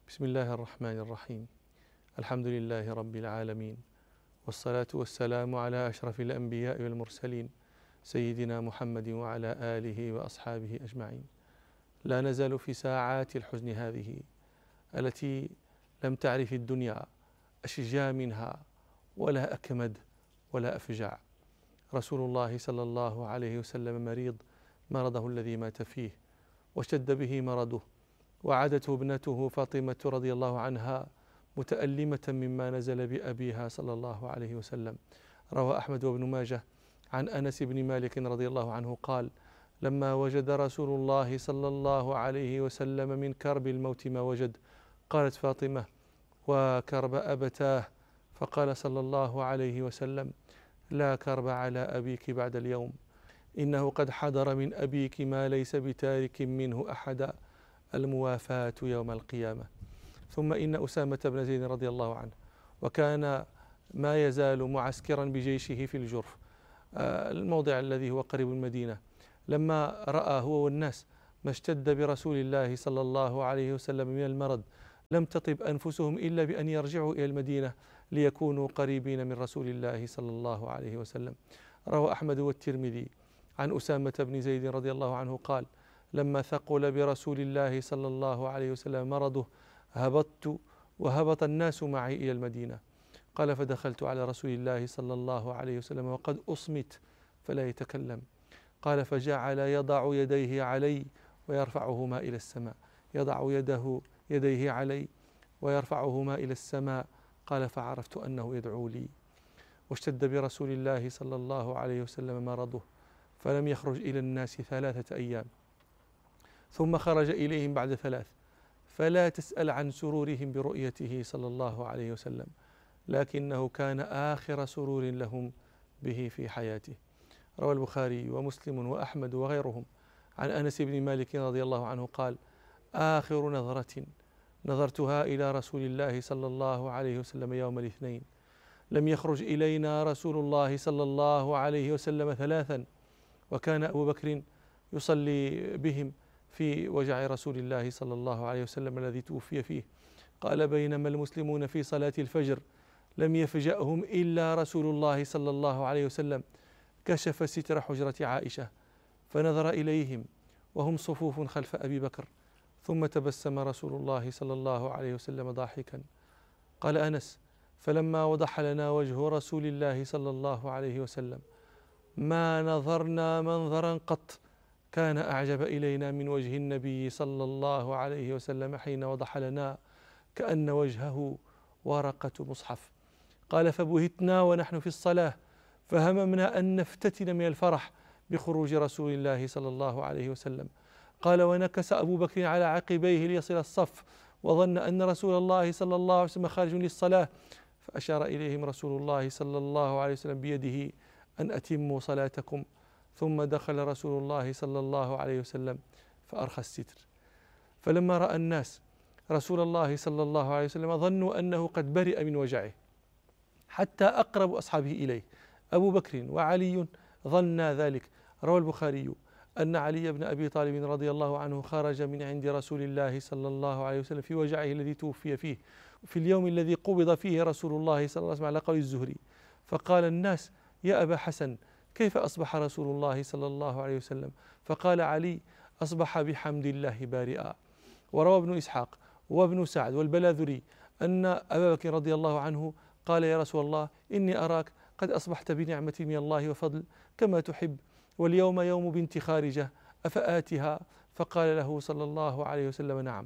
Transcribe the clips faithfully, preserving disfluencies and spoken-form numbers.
بسم الله الرحمن الرحيم. الحمد لله رب العالمين، والصلاة والسلام على أشرف الأنبياء والمرسلين سيدنا محمد وعلى آله وأصحابه أجمعين. لا نزال في ساعات الحزن هذه التي لم تعرف الدنيا أشجى منها ولا أكمد ولا أفجع. رسول الله صلى الله عليه وسلم مريض مرضه الذي مات فيه واشتد به مرضه، وعادته ابنته فاطمة رضي الله عنها متألمة مما نزل بأبيها صلى الله عليه وسلم. روى أحمد وابن ماجه عن أنس بن مالك رضي الله عنه قال: لما وجد رسول الله صلى الله عليه وسلم من كرب الموت ما وجد، قالت فاطمة: وكرب أبتاه. فقال صلى الله عليه وسلم: لا كرب على أبيك بعد اليوم، إنه قد حضر من أبيك ما ليس بتارك منه أحدا، الموافاة يوم القيامة. ثم إن أسامة بن زيد رضي الله عنه، وكان ما يزال معسكرا بجيشه في الجرف، الموضع الذي هو قريب المدينة، لما رأى هو والناس ما اشتد برسول الله صلى الله عليه وسلم من المرض، لم تطب أنفسهم إلا بأن يرجعوا إلى المدينة ليكونوا قريبين من رسول الله صلى الله عليه وسلم. روى أحمد والترمذي عن أسامة بن زيد رضي الله عنه قال: لما ثقل برسول الله صلى الله عليه وسلم مرضه هبطت وهبط الناس معي إلى المدينة. قال: فدخلت على رسول الله صلى الله عليه وسلم وقد أصمت فلا يتكلم. قال: فجعل يضع يديه علي ويرفعهما إلى السماء، يضع يده يديه علي ويرفعهما إلى السماء. قال: فعرفت أنه يدعو لي. واشتد برسول الله صلى الله عليه وسلم مرضه فلم يخرج إلى الناس ثلاثة أيام، ثم خرج إليهم بعد ثلاث، فلا تسأل عن سرورهم برؤيته صلى الله عليه وسلم، لكنه كان آخر سرور لهم به في حياته. روى البخاري ومسلم وأحمد وغيرهم عن أنس بن مالك رضي الله عنه قال: آخر نظرة نظرتها إلى رسول الله صلى الله عليه وسلم يوم الاثنين، لم يخرج إلينا رسول الله صلى الله عليه وسلم ثلاثا، وكان أبو بكر يصلي بهم في وجع رسول الله صلى الله عليه وسلم الذي توفي فيه. قال: بينما المسلمون في صلاة الفجر لم يفجأهم إلا رسول الله صلى الله عليه وسلم، كشف ستر حجرة عائشة فنظر إليهم وهم صفوف خلف أبي بكر، ثم تبسم رسول الله صلى الله عليه وسلم ضاحكا. قال أنس: فلما وضح لنا وجه رسول الله صلى الله عليه وسلم ما نظرنا منظرا قط كان أعجب إلينا من وجه النبي صلى الله عليه وسلم حين وضح لنا، كأن وجهه ورقة مصحف. قال: فبهتنا ونحن في الصلاة، فهممنا أن نفتتن من الفرح بخروج رسول الله صلى الله عليه وسلم. قال: ونكس أبو بكر على عقبيه ليصل الصف، وظن أن رسول الله صلى الله عليه وسلم خارج للصلاة، فأشار إليهم رسول الله صلى الله عليه وسلم بيده أن أتموا صلاتكم، ثم دخل رسول الله صلى الله عليه وسلم فأرخى الستر. فلما رأى الناس رسول الله صلى الله عليه وسلم ظنوا أنه قد برئ من وجعه، حتى أقرب أصحابه إليه أبو بكر وعلي ظنا ذلك. روى البخاري أن علي بن أبي طالب رضي الله عنه خرج من عند رسول الله صلى الله عليه وسلم في وجعه الذي توفي فيه، في اليوم الذي قبض فيه رسول الله صلى الله عليه وسلم على قول الزهري، فقال الناس: يا أبا حسن، كيف أصبح رسول الله صلى الله عليه وسلم؟ فقال علي: أصبح بحمد الله بارئا. وروى ابن إسحاق وابن سعد والبلاذري أن أبا بكر رضي الله عنه قال: يا رسول الله، إني أراك قد أصبحت بنعمة من الله وفضل كما تحب، واليوم يوم بنت خارجة، أفآتها؟ فقال له صلى الله عليه وسلم: نعم.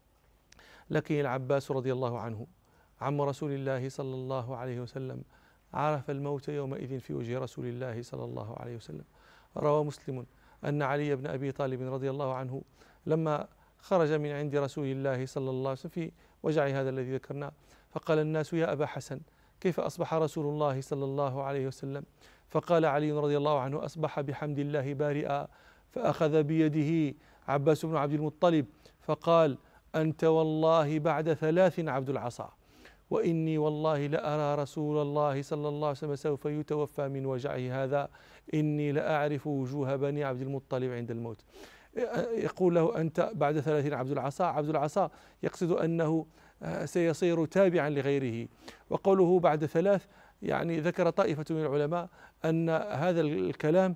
لكن العباس رضي الله عنه عم رسول الله صلى الله عليه وسلم عرف الموت يومئذ في وجه رسول الله صلى الله عليه وسلم. روى مسلم أن علي بن أبي طالب رضي الله عنه لما خرج من عند رسول الله صلى الله عليه وسلم في وجع هذا الذي ذكرناه، فقال الناس: يا أبا حسن، كيف أصبح رسول الله صلى الله عليه وسلم؟ فقال علي رضي الله عنه: أصبح بحمد الله بارئا. فأخذ بيده عباس بن عبد المطلب فقال: أنت والله بعد ثلاث عبد العصا، وإني والله لأرى رسول الله صلى الله عليه وسلم سوف يتوفى من وجعه هذا، إني لأعرف وجوه بني عبد المطلب عند الموت. يقول له أنت بعد ثلاثين عبد العصا. عبد العصا يقصد أنه سيصير تابعا لغيره. وقوله بعد ثلاث يعني ذكر طائفة من العلماء أن هذا الكلام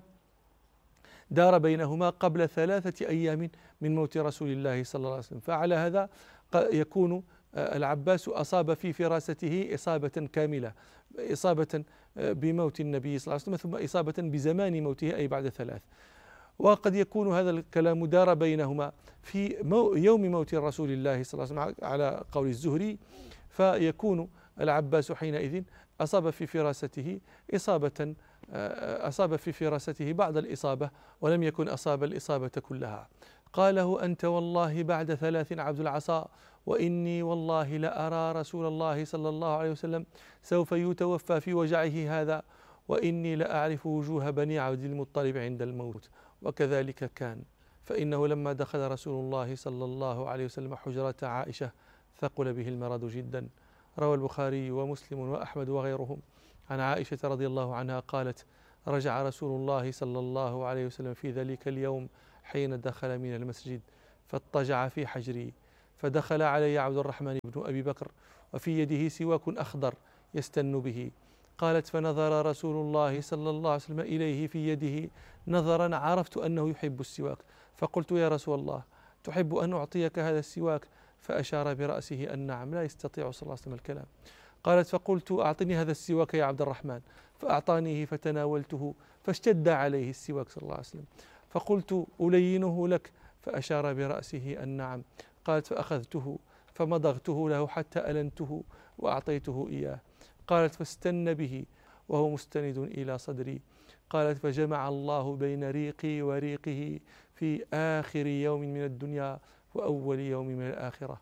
دار بينهما قبل ثلاثة أيام من موت رسول الله صلى الله عليه وسلم. فعلى هذا يكون العباس أصاب في فراسته إصابة كاملة، إصابة بموت النبي صلى الله عليه وسلم ثم إصابة بزمان موته أي بعد ثلاث. وقد يكون هذا الكلام دار بينهما في يوم موت رسول الله صلى الله عليه وسلم على قول الزهري، فيكون العباس حينئذ أصاب في فراسته إصابة أصاب في فراسته بعض الإصابة ولم يكن أصاب الإصابة كلها. قاله أنت والله بعد ثلاث عبد العصا، وإني والله لأرى رسول الله صلى الله عليه وسلم سوف يتوفى في وجعه هذا، وإني لأعرف وجوه بني عبد المطلب عند الموت. وكذلك كان، فإنه لما دخل رسول الله صلى الله عليه وسلم حجرة عائشة ثقل به المرض جدا. روى البخاري ومسلم وأحمد وغيرهم عن عائشة رضي الله عنها قالت: رجع رسول الله صلى الله عليه وسلم في ذلك اليوم حين دخل من المسجد فاضطجع في حجري، فدخل علي عبد الرحمن بن أبي بكر وفي يده سواك أخضر يستن به. قالت: فنظر رسول الله صلى الله عليه وسلم إليه في يده نظرا عرفت أنه يحب السواك، فقلت: يا رسول الله تحب أن أعطيك هذا السواك؟ فأشار برأسه أن نعم، لا يستطيع صلى الله عليه وسلم الكلام. قالت: فقلت: أعطني هذا السواك يا عبد الرحمن، فأعطانيه فتناولته فاشتد عليه السواك صلى الله عليه وسلم، فقلت: ألينه لك؟ فأشار برأسه أن نعم. قالت: فأخذته فمضغته له حتى ألنته وأعطيته إياه. قالت: فاستن به وهو مستند إلى صدري. قالت: فجمع الله بين ريقي وريقه في آخر يوم من الدنيا وأول يوم من الآخرة.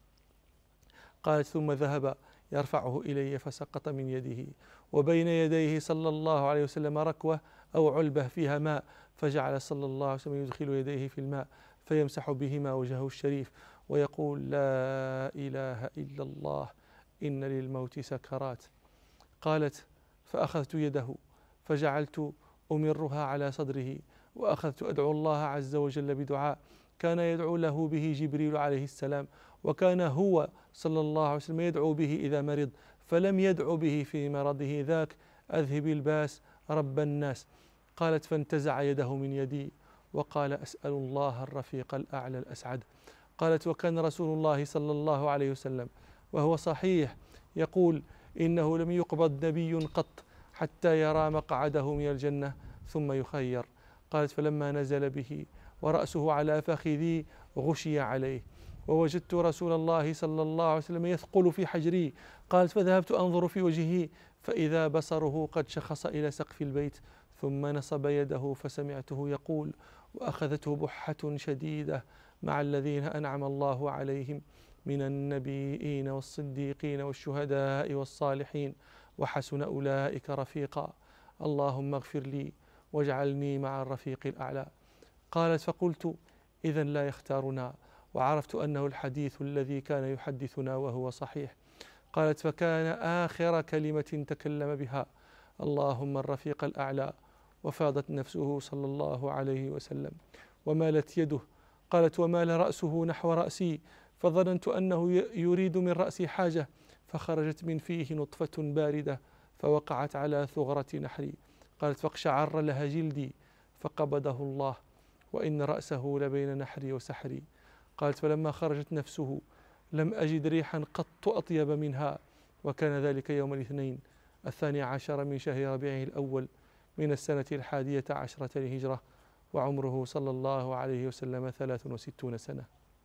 قالت: ثم ذهب يرفعه إلي فسقط من يده، وبين يديه صلى الله عليه وسلم ركوة أو علبة فيها ماء، فجعل صلى الله عليه وسلم يدخل يديه في الماء فيمسح بهما وجهه الشريف ويقول: لا إله إلا الله إن للموت سكرات. قالت: فأخذت يده فجعلت أمرها على صدره، وأخذت أدعو الله عز وجل بدعاء كان يدعو له به جبريل عليه السلام، وكان هو صلى الله عليه وسلم يدعو به إذا مرض، فلم يدعو به في مرضه ذاك: أذهب الباس رب الناس. قالت: فانتزع يده من يدي وقال: أسأل الله الرفيق الأعلى الأسعد. قالت: وكان رسول الله صلى الله عليه وسلم وهو صحيح يقول: إنه لم يقبض نبي قط حتى يرى مقعده من الجنة ثم يخير. قالت: فلما نزل به ورأسه على فخذي غشي عليه، ووجدت رسول الله صلى الله عليه وسلم يثقل في حجري. قالت: فذهبت أنظر في وجهه فإذا بصره قد شخص إلى سقف البيت، ثم نصب يده فسمعته يقول: وأخذته بحة شديدة مع الذين أنعم الله عليهم من النبيين والصديقين والشهداء والصالحين وحسن أولئك رفيقا، اللهم اغفر لي واجعلني مع الرفيق الأعلى. قالت: فقلت: إذن لا يختارنا، وعرفت أنه الحديث الذي كان يحدثنا وهو صحيح. قالت: فكان آخر كلمة تكلم بها اللهم الرفيق الأعلى. وفاضت نفسه صلى الله عليه وسلم ومالت يده. قالت: ومال رأسه نحو رأسي، فظننت أنه يريد من رأسي حاجة، فخرجت من فيه نطفة باردة فوقعت على ثغرة نحري. قالت: فاقشعر لها جلدي فقبضه الله، وإن رأسه لبين نحري وسحري. قالت: فلما خرجت نفسه لم أجد ريحا قط أطيب منها، وكان ذلك يوم الاثنين الثاني عشر من شهر ربيعه الأول من السنة الحادية عشرة للهجرة، وعمره صلى الله عليه وسلم ثلاث وستون سنة.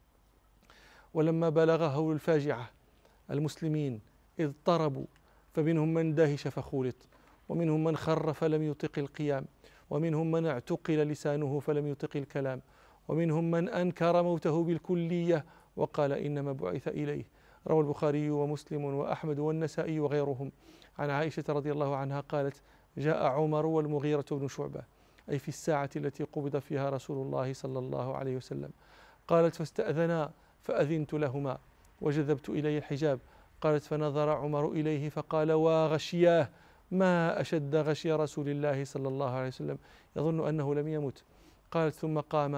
ولما بلغ هول الفاجعة المسلمين اضطربوا، فمنهم من دهش فخولط، ومنهم من خر فلم يطق القيام، ومنهم من اعتقل لسانه فلم يطق الكلام، ومنهم من أنكر موته بالكلية وقال إنما بعث إليه. روى البخاري ومسلم وأحمد والنسائي وغيرهم عن عائشة رضي الله عنها قالت: جاء عمر والمغيرة بن شعبة، أي في الساعة التي قبض فيها رسول الله صلى الله عليه وسلم. قالت: فاستأذنا فأذنت لهما وجذبت إلي الحجاب. قالت: فنظر عمر إليه فقال: وغشياه، ما أشد غشي رسول الله صلى الله عليه وسلم، يظن أنه لم يمت. قالت: ثم قاما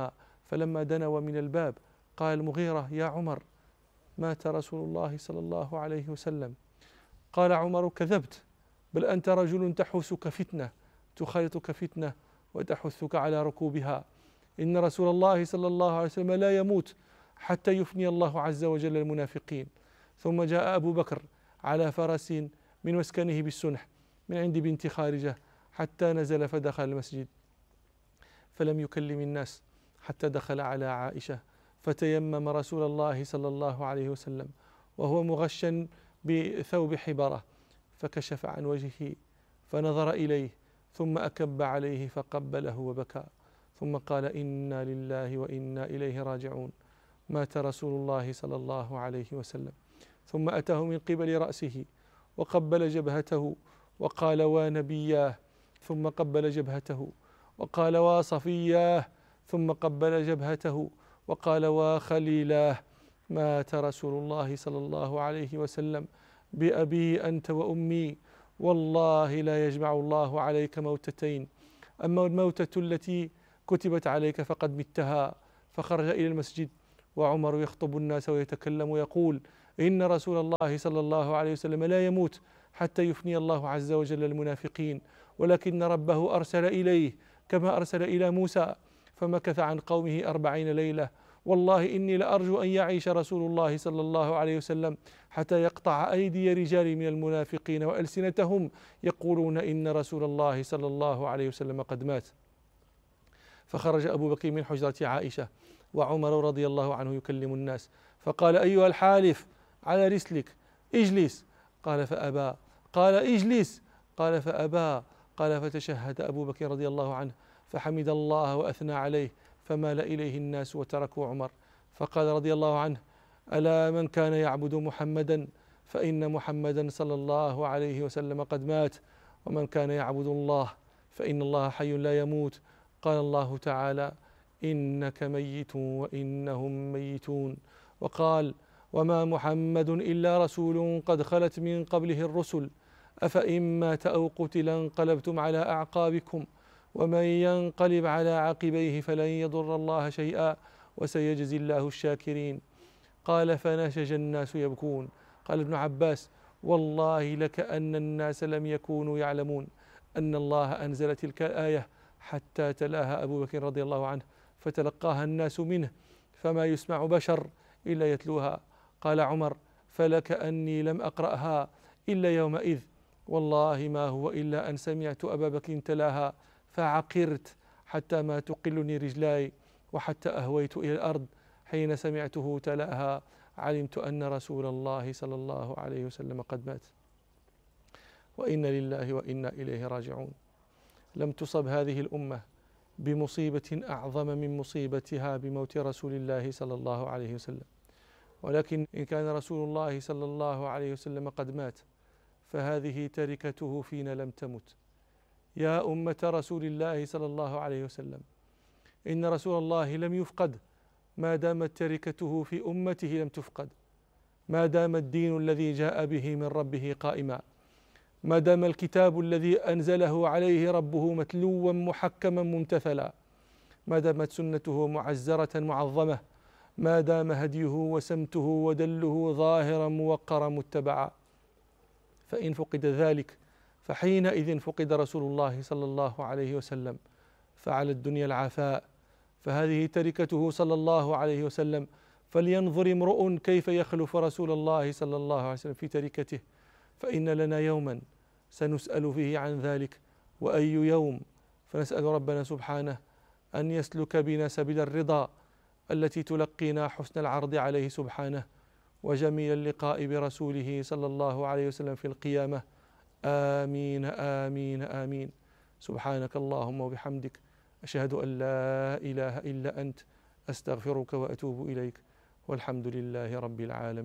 فلما دنوا من الباب قال المغيرة: يا عمر، مات رسول الله صلى الله عليه وسلم. قال عمر: كذبت، بل أنت رجل تحوسك فتنة، تخالطك فتنة وتحثك على ركوبها. إن رسول الله صلى الله عليه وسلم لا يموت حتى يفني الله عز وجل المنافقين. ثم جاء أبو بكر على فرس من مسكنه بالسنح من عند بنت خارجة حتى نزل فدخل المسجد، فلم يكلم الناس حتى دخل على عائشة، فتيمم رسول الله صلى الله عليه وسلم وهو مغشا بثوب حبرة، فكشف عن وجهه فنظر إليه، ثم أكب عليه فقبله وبكى، ثم قال: إنا لله وإنا إليه راجعون. مات رسول الله صلى الله عليه وسلم. ثم أتاه من قبل رأسه وقبل جبهته وقال: ونبياه، ثم قبل جبهته وقال: وصفياه، ثم قبل جبهته وقال: وخليلاه. مات رسول الله صلى الله عليه وسلم بأبي أنت وأمي، والله لا يجمع الله عليك موتتين، أما الموتة التي كتبت عليك فقد متها. فخرج إلى المسجد وعمر يخطب الناس ويتكلم ويقول: إن رسول الله صلى الله عليه وسلم لا يموت حتى يفني الله عز وجل المنافقين، ولكن ربه أرسل إليه كما أرسل إلى موسى، فمكث عن قومه أربعين ليلة. والله إني لأرجو أن يعيش رسول الله صلى الله عليه وسلم حتى يقطع أيدي رجال من المنافقين وألسنتهم يقولون إن رسول الله صلى الله عليه وسلم قد مات. فخرج أبو بكر من حجرة عائشة وعمر رضي الله عنه يكلم الناس، فقال: أيها الحالف، على رسلك، اجلس. قال: فأبى. قال: اجلس. قال: فأبى. قال: فتشهد أبو بكر رضي الله عنه فحمد الله وأثنى عليه، فمال إليه الناس وتركوا عمر، فقال رضي الله عنه: ألا من كان يعبد محمدا فإن محمدا صلى الله عليه وسلم قد مات، ومن كان يعبد الله فإن الله حي لا يموت. قال الله تعالى: إنك ميت وإنهم ميتون. وقال: وما محمد إلا رسول قد خلت من قبله الرسل، أفإن مات أو قتل انقلبتم على أعقابكم، ومن ينقلب على عقبيه فلن يضر الله شيئا وسيجزي الله الشاكرين. قال: فنشج الناس يبكون. قال ابن عباس: والله لكأن الناس لم يكونوا يعلمون أن الله أنزل تلك الآية حتى تلاها أبو بكر رضي الله عنه، فتلقاها الناس منه، فما يسمع بشر إلا يتلوها. قال عمر: فلكأني لم أقرأها إلا يومئذ، والله ما هو إلا أن سمعت أبا بكر تلاها فعقرت حتى ما تقلني رجلاي، وحتى أهويت إلى الأرض حين سمعته تلاها، علمت أن رسول الله صلى الله عليه وسلم قد مات. وإنا لله وإنا إليه راجعون. لم تصب هذه الأمة بمصيبة أعظم من مصيبتها بموت رسول الله صلى الله عليه وسلم، ولكن إن كان رسول الله صلى الله عليه وسلم قد مات فهذه تركته فينا لم تمت. يا أمة رسول الله صلى الله عليه وسلم، إن رسول الله لم يفقد ما دامت تركته في أمته لم تفقد، ما دام الدين الذي جاء به من ربه قائما، ما دام الكتاب الذي أنزله عليه ربه متلوا محكما ممتثلا، ما دامت سنته معزرة معظمة، ما دام هديه وسمته ودله ظاهرا موقرا متبعا. فإن فقد ذلك فحينئذ فقد رسول الله صلى الله عليه وسلم، فعلى الدنيا العافاء، فهذه تركته صلى الله عليه وسلم، فلينظر امرؤ كيف يخلف رسول الله صلى الله عليه وسلم في تركته، فإن لنا يوما سنسأل فيه عن ذلك، وأي يوم؟ فنسأل ربنا سبحانه أن يسلك بنا سبيل الرضا التي تلقينا حسن العرض عليه سبحانه وجميل اللقاء برسوله صلى الله عليه وسلم في القيامة. آمين آمين آمين. سبحانك اللهم وبحمدك، أشهد أن لا إله إلا أنت، أستغفرك وأتوب إليك، والحمد لله رب العالمين.